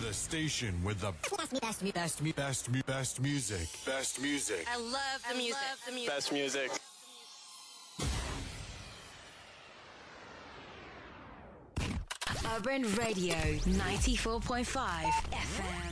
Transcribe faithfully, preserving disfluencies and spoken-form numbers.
The station with the best, me, best, me, best, me, best, me, best music. Best music. I love the I music. love the music. Best music. Urban Radio ninety-four point five F M.